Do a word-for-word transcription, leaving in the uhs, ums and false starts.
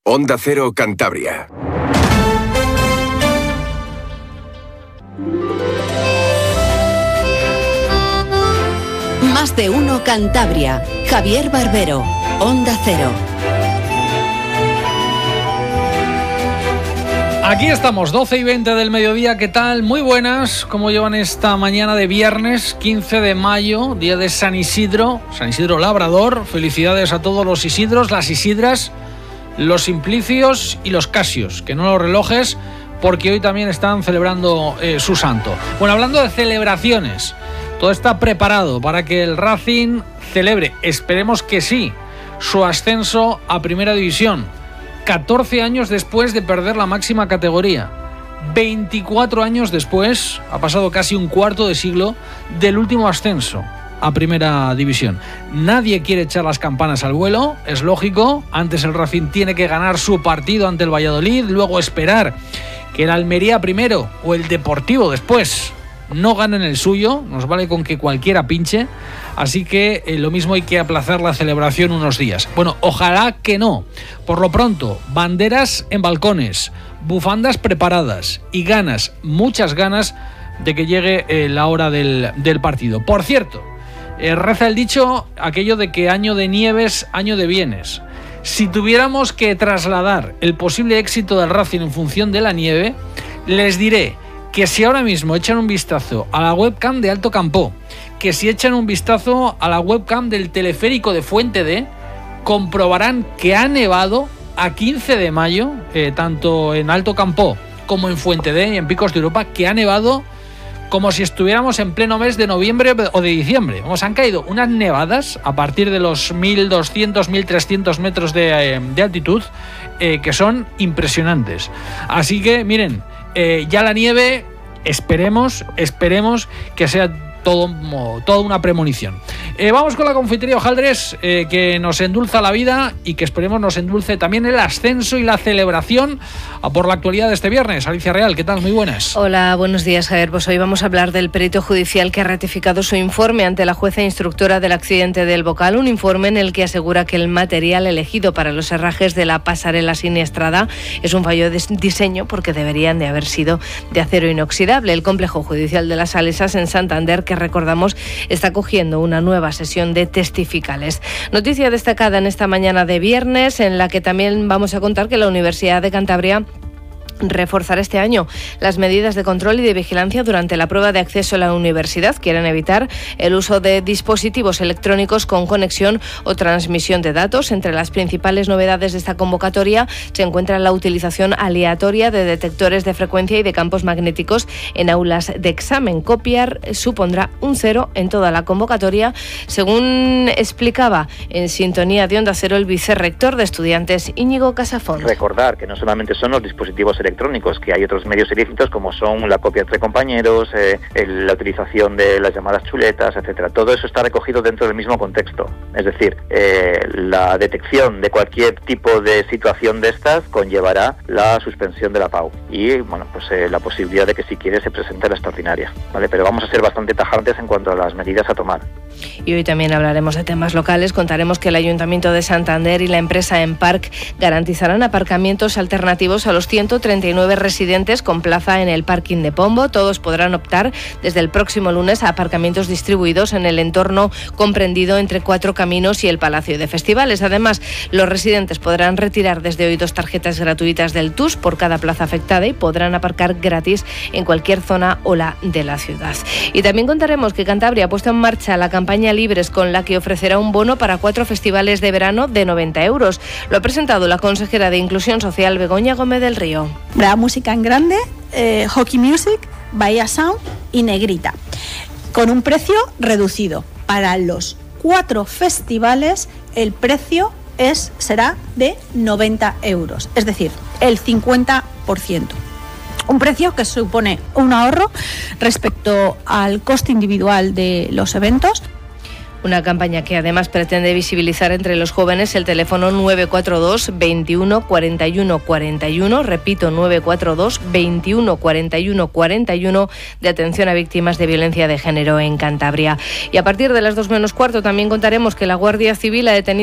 Onda Cero Cantabria. Más de uno Cantabria. Javier Barbero, Onda Cero. Aquí estamos, doce y veinte del mediodía, ¿qué tal? Muy buenas, ¿cómo llevan esta mañana de viernes, quince de mayo, día de San Isidro, San Isidro Labrador? Felicidades a todos los Isidros, las Isidras, los Simplicios y los Casios, que no los relojes, porque hoy también están celebrando eh, su santo. Bueno, hablando de celebraciones, todo está preparado para que el Racing celebre, esperemos que sí, su ascenso a Primera División. catorce años después de perder la máxima categoría. veinticuatro años después, ha pasado casi un cuarto de siglo del último ascenso a Primera División. Nadie quiere echar las campanas al vuelo, es lógico. Antes el Racing tiene que ganar su partido ante el Valladolid, luego esperar que el Almería primero o el Deportivo después no ganen el suyo, nos vale con que cualquiera pinche, así que eh, lo mismo hay que aplazar la celebración unos días. Bueno, ojalá que no. Por lo pronto, banderas en balcones, bufandas preparadas y ganas, muchas ganas de que llegue eh, la hora del, del partido. Por cierto, eh, reza el dicho aquello de que año de nieves, año de bienes. Si tuviéramos que trasladar el posible éxito del Racing en función de la nieve, les diré que si ahora mismo echan un vistazo a la webcam de Alto Campó, que si echan un vistazo a la webcam del teleférico de Fuente D, comprobarán que ha nevado a quince de mayo, eh, tanto en Alto Campó como en Fuente D y en Picos de Europa, que ha nevado como si estuviéramos en pleno mes de noviembre o de diciembre. Vamos, han caído unas nevadas a partir de los mil doscientos, mil trescientos metros de, eh, de altitud, eh, que son impresionantes. Así que, miren, Eh, ya la nieve, esperemos, esperemos que sea todo, toda una premonición. Eh, vamos con la confitería Hojaldres, eh, que nos endulza la vida y que esperemos nos endulce también el ascenso y la celebración a por la actualidad de este viernes. Alicia Real, ¿qué tal? Muy buenas. Hola, buenos días, Javier. Pues hoy vamos a hablar del perito judicial que ha ratificado su informe ante la jueza instructora del accidente del Bocal, un informe en el que asegura que el material elegido para los herrajes de la pasarela siniestrada es un fallo de diseño porque deberían de haber sido de acero inoxidable. El complejo judicial de las Salesas en Santander, que recordamos está cogiendo una nueva sesión de testificales. Noticia destacada en esta mañana de viernes, en la que también vamos a contar que la Universidad de Cantabria reforzar este año las medidas de control y de vigilancia durante la prueba de acceso a la universidad. Quieren evitar el uso de dispositivos electrónicos con conexión o transmisión de datos. Entre las principales novedades de esta convocatoria se encuentra la utilización aleatoria de detectores de frecuencia y de campos magnéticos en aulas de examen. Copiar supondrá un cero en toda la convocatoria, según explicaba en sintonía de Onda Cero el vicerrector de estudiantes Íñigo Casafón. Recordar que no solamente son los dispositivos electrónicos, que hay otros medios ilícitos como son la copia entre compañeros, eh, el, la utilización de las llamadas chuletas, etcétera. Todo eso está recogido dentro del mismo contexto. Es decir, eh, la detección de cualquier tipo de situación de estas conllevará la suspensión de la P A U y, bueno, pues eh, la posibilidad de que si quiere se presente la extraordinaria, ¿vale? Pero vamos a ser bastante tajantes en cuanto a las medidas a tomar. Y hoy también hablaremos de temas locales. Contaremos que el Ayuntamiento de Santander y la empresa Empark garantizarán aparcamientos alternativos a los ciento treinta y nueve residentes con plaza en el parking de Pombo. Todos podrán optar desde el próximo lunes a aparcamientos distribuidos en el entorno comprendido entre Cuatro Caminos y el Palacio de Festivales. Además, los residentes podrán retirar desde hoy dos tarjetas gratuitas del T U S por cada plaza afectada y podrán aparcar gratis en cualquier zona o la de la ciudad. Y también contaremos que Cantabria ha puesto en marcha la campaña Libres, con la que ofrecerá un bono para cuatro festivales de verano de noventa euros. Lo ha presentado la consejera de Inclusión Social, Begoña Gómez del Río. Habrá música en grande, eh, Hockey Music, Bahía Sound y Negrita, con un precio reducido. Para los cuatro festivales el precio es, será de noventa euros, es decir, el cincuenta por ciento. Un precio que supone un ahorro respecto al coste individual de los eventos. Una campaña que además pretende visibilizar entre los jóvenes el teléfono nueve cuatro dos, veintiuno, cuarenta y uno, cuarenta y uno, repito, nueve cuatro dos, veintiuno, cuarenta y uno, cuarenta y uno, de atención a víctimas de violencia de género en Cantabria. Y a partir de las dos menos cuarto también contaremos que la Guardia Civil ha detenido